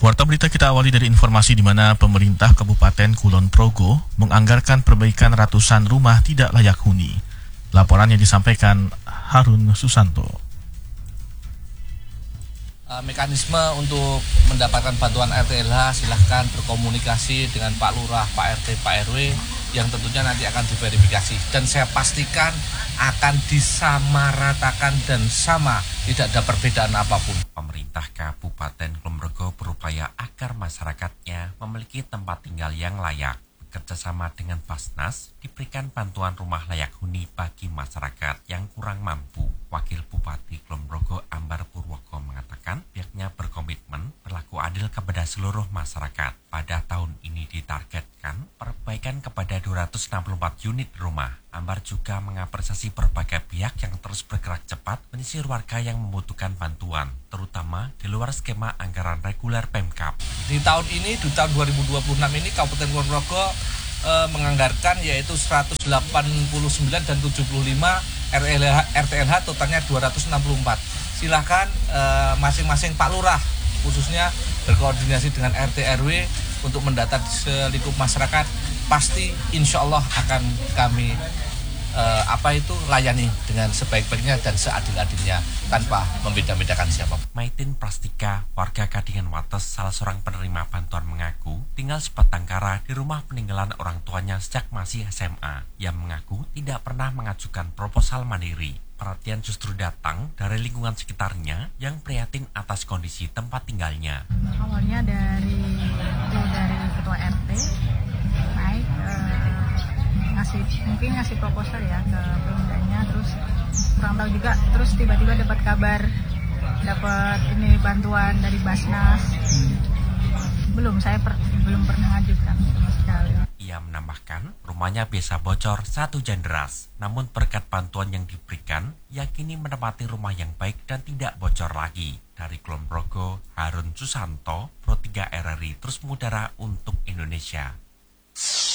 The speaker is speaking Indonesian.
Warta berita kita awali dari informasi di mana pemerintah Kabupaten Kulon Progo menganggarkan perbaikan ratusan rumah tidak layak huni. Laporannya disampaikan Harun Susanto. Mekanisme untuk mendapatkan bantuan RTLH silahkan berkomunikasi dengan Pak Lurah, Pak RT, Pak RW yang tentunya nanti akan diverifikasi. Dan saya pastikan akan disamaratakan dan sama, tidak ada perbedaan apapun. Pemerintah Kabupaten Kulon Progo berupaya agar masyarakatnya memiliki tempat tinggal yang layak. Bekerjasama dengan Basnas, diberikan bantuan rumah layak huni bagi masyarakat yang kurang mampu. Wakil Bupati Kulon Progo Ambar Purwoko mengatakan pihaknya berkomitmen berlaku adil kepada seluruh masyarakat. Pada tahun ini ditargetkan perbaikan kepada 264 unit rumah. Ambar juga mengapresiasi berbagai pihak yang terus bergerak cepat menyisir warga yang membutuhkan bantuan, terutama di luar skema anggaran reguler Pemkab. Di tahun ini, di tahun 2026 ini Kabupaten Kulon Progo menganggarkan yaitu 189 dan 75 RTLH totalnya 264. Silahkan masing-masing Pak Lurah khususnya berkoordinasi dengan RT RW untuk mendata di selikup masyarakat. Pasti insya Allah akan kami layani dengan sebaik-baiknya dan seadil-adilnya tanpa membeda-bedakan siapa. Maitin Prastika, warga Kadingan Wates, salah seorang penerima bantuan mengaku tinggal sebatang kara di rumah peninggalan orang tuanya sejak masih SMA. Ia mengaku tidak pernah mengajukan proposal mandiri. Perhatian justru datang dari lingkungan sekitarnya yang prihatin atas kondisi tempat tinggalnya. Awalnya dari ketua RT naik ngasih proposal ya ke pemdanya, terus kurang tahu juga, terus tiba-tiba dapat kabar ini bantuan dari Basnas. Saya belum pernah ajukan sama sekali. Ia menambahkan rumahnya biasa bocor 1 hujan deras, namun berkat bantuan yang diberikan yakini menempati rumah yang baik dan tidak bocor lagi. Dari Kulon Progo, Harun Susanto, Pro 3 RRI terus mengudara untuk Indonesia.